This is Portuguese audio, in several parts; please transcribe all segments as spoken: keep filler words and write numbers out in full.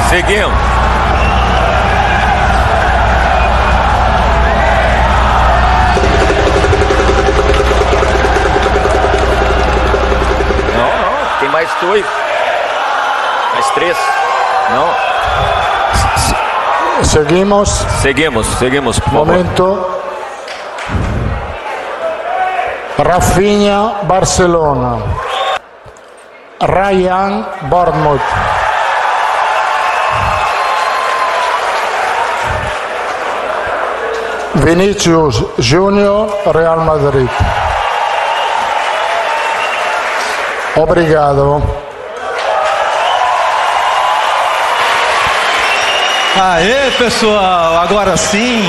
Seguimos. Não, não, tem mais dois. Mais três. Não. Seguimos. Seguimos, seguimos, por favor. Momento. Rafinha, Barcelona. Ryan, Bournemouth. Vinicius Júnior, Real Madrid. Obrigado. Aê, pessoal, agora sim.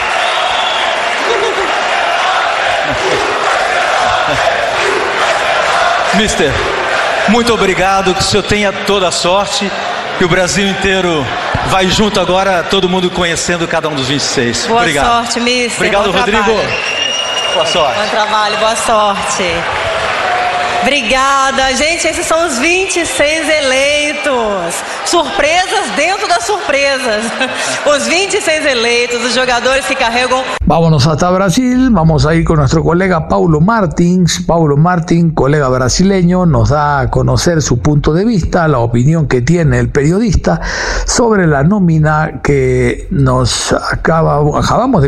Mister, muito obrigado, que o senhor tenha toda a sorte, que o Brasil inteiro vai junto agora, todo mundo conhecendo cada um dos vinte e seis. Boa obrigado. sorte, mister. Obrigado, Bom Rodrigo. Trabalho. Boa sorte. Bom trabalho, boa sorte. Obrigada. Gente, esses são os vinte e seis eleitos. Surpresas dentro das surpresas. Os vinte e seis eleitos, os jogadores que carregam... Vámonos hasta Brasil, vamos a ir con nuestro colega Paulo Martins. Paulo Martins, colega brasileño, nos da a conocer su punto de vista, la opinión que tiene el periodista sobre la nómina que nos acaba, acabamos de